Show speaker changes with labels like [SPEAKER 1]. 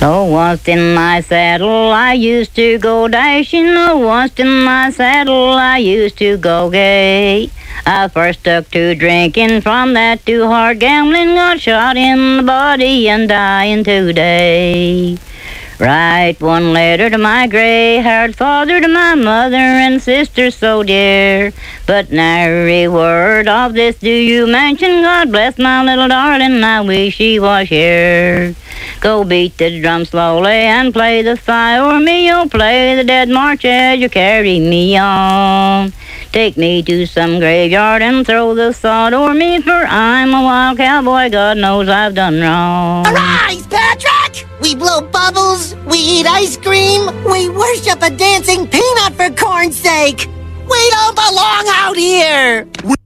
[SPEAKER 1] Oh, once in my saddle I used to go dashing. Oh, once in my saddle I used to go gay. I first took to drinking, from that to hard gambling. Got shot in the body and dying today. Write one letter to my gray-haired father, to my mother and sister so dear. But nary word of this do you mention. God bless my little darling, I wish she was here. Go beat the drum slowly and play the fire o'er me. Oh, play the dead march as you carry me on. Take me to some graveyard and throw the sod o'er me, for I'm a wild cowboy, God knows I've done wrong.
[SPEAKER 2] Arise, Patrick! We blow bubbles, we eat ice cream, we worship a dancing peanut for corn's sake! We don't belong out here!